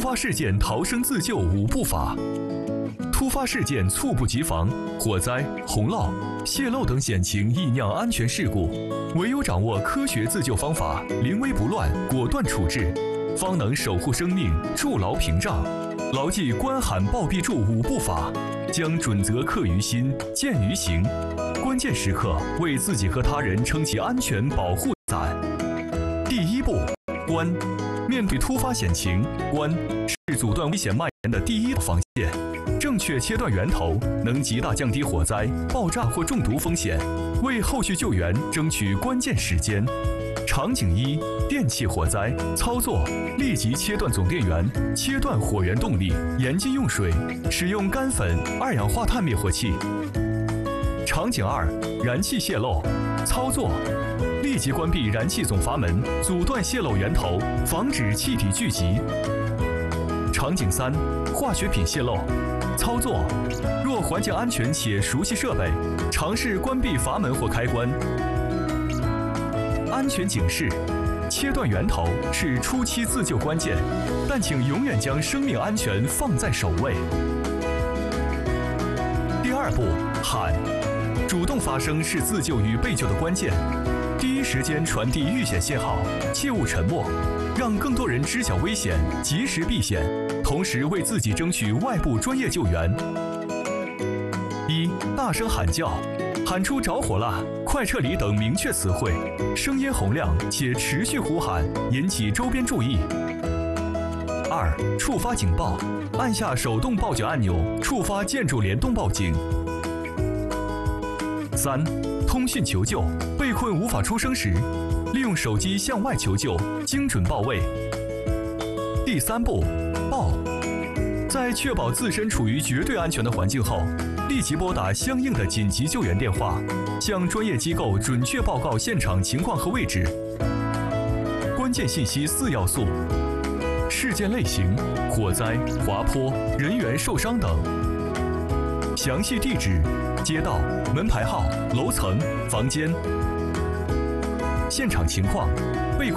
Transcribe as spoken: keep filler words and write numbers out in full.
发事件逃生自救五步法。突发事件猝不及防，火灾、洪涝、泄漏等险情易酿安全事故，唯有掌握科学自救方法，临危不乱，果断处置，方能守护生命，筑牢屏障。牢记关喊报必助五步法，将准则刻于心，见于行。关键时刻为自己和他人撑起安全保护伞。第一步，关。面对突发险情，关是阻断危险蔓延的第一道防线。正确切断源头，能极大降低火灾、爆炸或中毒风险，为后续救援争取关键时间。场景一：电器火灾，操作：立即切断总电源，切断火源动力，严禁用水，使用干粉、二氧化碳灭火器。场景二：燃气泄漏，操作：立即关闭燃气总阀门，阻断泄漏源头，防止气体聚集。场景三：化学品泄漏，操作：若环境安全且熟悉设备，尝试关闭阀门或开关。安全警示：切断源头是初期自救关键，但请永远将生命安全放在首位。第二步，喊。主动发声是自救与被救的关键，第一时间传递遇险信号，切勿沉默，让更多人知晓危险，及时避险，同时为自己争取外部专业救援。一、大声喊叫，喊出着火了、快撤离等明确词汇，声音洪亮且持续呼喊，引起周边注意。二、触发警报，按下手动报警按钮，触发建筑联动报警。三、通讯求救，被困无法出声时，利用手机向外求救，精准报位。第三步，报。在确保自身处于绝对安全的环境后，立即拨打相应的紧急救援电话，向专业机构准确报告现场情况和位置。关键信息四要素：事件类型、火灾、滑坡、人员受伤等；详细地址、街道、门牌号、楼层、房间；现场情况、被